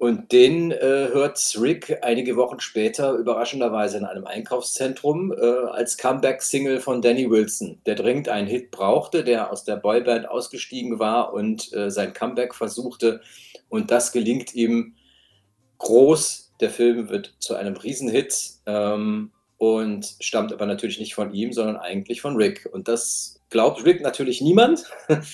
Und den hört Rick einige Wochen später überraschenderweise in einem Einkaufszentrum als Comeback-Single von Danny Wilson, der dringend einen Hit brauchte, der aus der Boyband ausgestiegen war und sein Comeback versuchte. Und das gelingt ihm groß. Der Film wird zu einem Riesenhit und stammt aber natürlich nicht von ihm, sondern eigentlich von Rick. Und das glaubt Rick natürlich niemand,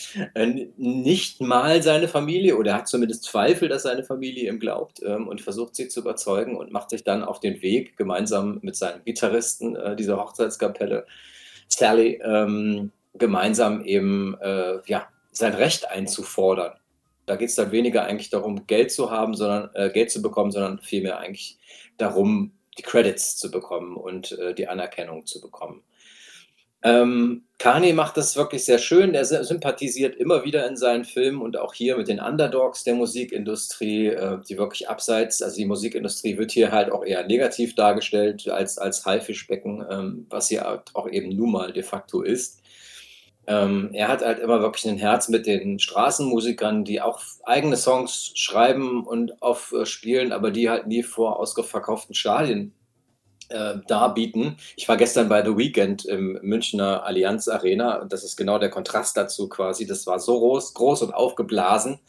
nicht mal seine Familie, oder er hat zumindest Zweifel, dass seine Familie ihm glaubt und versucht sie zu überzeugen und macht sich dann auf den Weg, gemeinsam mit seinem Gitarristen dieser Hochzeitskapelle, Sally, gemeinsam eben ja, sein Recht einzufordern. Da geht es dann weniger eigentlich darum, Geld zu haben, sondern Geld zu bekommen, sondern vielmehr eigentlich darum, die Credits zu bekommen und die Anerkennung zu bekommen. Kanye macht das wirklich sehr schön. Der sympathisiert immer wieder in seinen Filmen und auch hier mit den Underdogs der Musikindustrie, die wirklich abseits, also die Musikindustrie wird hier halt auch eher negativ dargestellt als Haifischbecken, was sie auch eben nun mal de facto ist. Er hat halt immer wirklich ein Herz mit den Straßenmusikern, die auch eigene Songs schreiben und aufspielen, aber die halt nie vor ausverkauften Stadien darbieten. Ich war gestern bei The Weeknd im Münchner Allianz Arena und das ist genau der Kontrast dazu quasi. Das war so groß und aufgeblasen.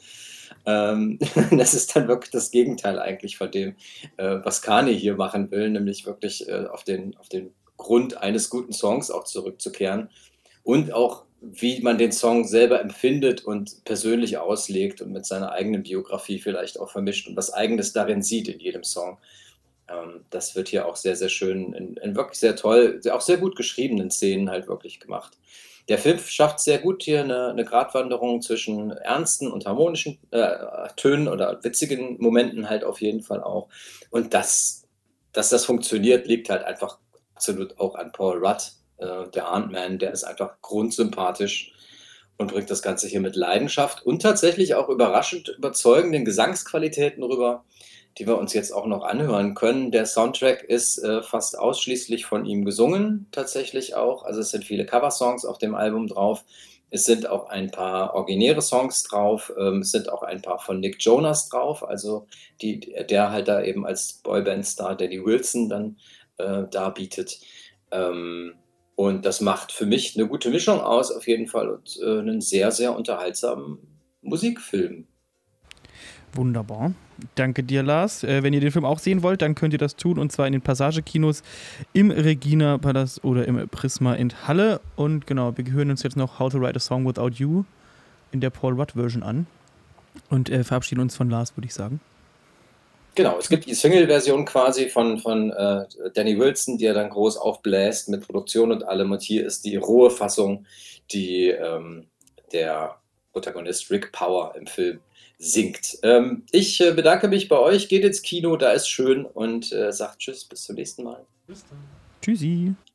Das ist dann wirklich das Gegenteil eigentlich von dem, was Kanye hier machen will, nämlich wirklich auf den Grund eines guten Songs auch zurückzukehren und auch wie man den Song selber empfindet und persönlich auslegt und mit seiner eigenen Biografie vielleicht auch vermischt und was Eigenes darin sieht in jedem Song. Das wird hier auch sehr, sehr schön in wirklich sehr toll, auch sehr gut geschriebenen Szenen halt wirklich gemacht. Der Film schafft sehr gut hier eine Gratwanderung zwischen ernsten und harmonischen Tönen oder witzigen Momenten halt auf jeden Fall auch. Und dass das funktioniert, liegt halt einfach absolut auch an Paul Rudd, der Ant-Man, der ist einfach grundsympathisch und bringt das Ganze hier mit Leidenschaft und tatsächlich auch überraschend überzeugenden Gesangsqualitäten rüber, die wir uns jetzt auch noch anhören können. Der Soundtrack ist fast ausschließlich von ihm gesungen, tatsächlich auch. Also es sind viele Coversongs auf dem Album drauf. Es sind auch ein paar originäre Songs drauf. Es sind auch ein paar von Nick Jonas drauf, also der halt da eben als Boyband-Star Danny Wilson dann darbietet. Und das macht für mich eine gute Mischung aus, auf jeden Fall, und einen sehr, sehr unterhaltsamen Musikfilm. Wunderbar. Danke dir, Lars. Wenn ihr den Film auch sehen wollt, dann könnt ihr das tun, und zwar in den Passagekinos im Regina Palast oder im Prisma in Halle. Und genau, wir hören uns jetzt noch How to Write a Song Without You in der Paul Rudd-Version an und verabschieden uns von Lars, würde ich sagen. Genau, es gibt die Single-Version quasi von Danny Wilson, die er dann groß aufbläst mit Produktion und allem. Und hier ist die rohe Fassung, die der Protagonist Rick Power im Film singt. Ich bedanke mich bei euch, geht ins Kino, da ist schön und sagt Tschüss, bis zum nächsten Mal. Tschüssi.